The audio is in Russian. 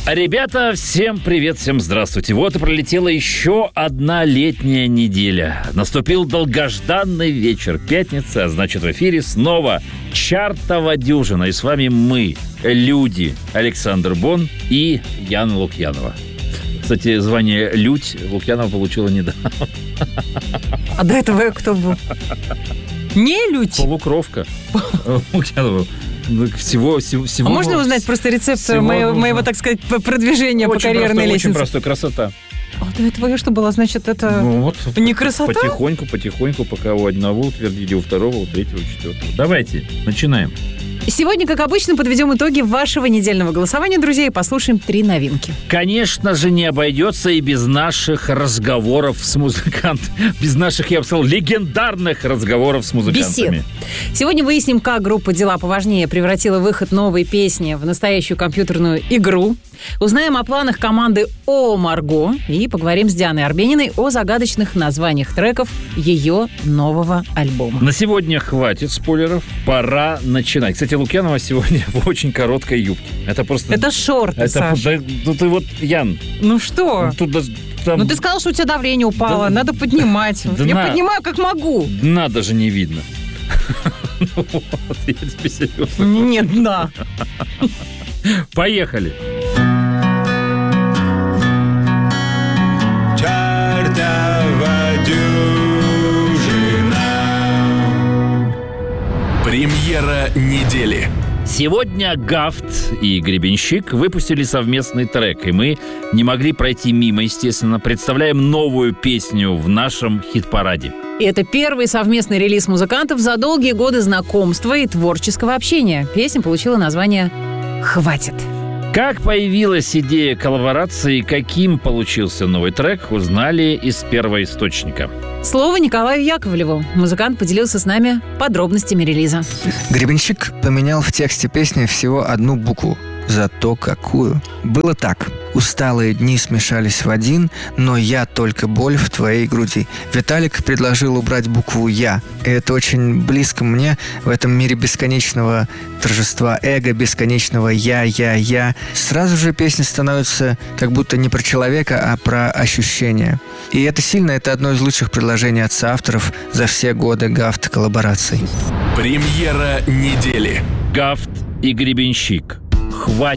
Ребята, всем привет, всем здравствуйте. Вот и пролетела еще одна летняя неделя. Наступил долгожданный вечер, пятница, а значит в эфире снова чартова дюжина. И с вами мы, люди, Александр Бон и Яна Лукьянова. Кстати, звание «Людь» Лукьянова получила недавно. А до этого кто был? Не Людь? Полукровка. Лукьянова. Всего. А можно узнать просто рецепт моего, так сказать, продвижения по карьерной лестнице? Очень простой, красота. А до этого что было? Значит, это не красота? Потихоньку, пока у одного утвердили, у второго, у третьего, у четвертого. Давайте, начинаем. Сегодня, как обычно, подведем итоги вашего недельного голосования, друзья, и послушаем 3 новинки. Конечно же, не обойдется и без наших разговоров с музыкантами. Без наших, я бы сказал, легендарных разговоров с музыкантами. Бесед. Сегодня выясним, как группа «Дела поважнее» превратила выход новой песни в настоящую компьютерную игру. Узнаем о планах команды «О Марго» и поговорим с Дианой Арбениной о загадочных названиях треков ее нового альбома. На сегодня хватит спойлеров, пора начинать. Кстати, Лукьянова сегодня в очень короткой юбке. Это просто... Это шорты, Саша. Ну ты вот, Ян... Ну что? Там... Ну ты сказал, что у тебя давление упало, надо поднимать. Я поднимаю, как могу. Дна даже не видно. Я тебе серьезно. Нет дна. Поехали. Чартова дюжина. Премьера недели. Сегодня Гафт и Гребенщик выпустили совместный трек, и мы не могли пройти мимо, естественно. Представляем новую песню в нашем хит-параде. И это первый совместный релиз музыкантов за долгие годы знакомства и творческого общения. Песня получила название «Хватит». Как появилась идея коллаборации и каким получился новый трек, узнали из первоисточника. Слово Николаю Яковлеву. Музыкант поделился с нами подробностями релиза. Гребенщик поменял в тексте песни всего одну букву. Зато какую. Было так. Усталые дни смешались в один, но я только боль в твоей груди. Виталик предложил убрать букву «Я». И это очень близко мне в этом мире бесконечного торжества эго, бесконечного «я». Сразу же песня становится как будто не про человека, а про ощущения. И это сильно, это одно из лучших предложений от соавторов за все годы Гафт коллабораций. Премьера недели. Гафт и Гребенщик. Хватит.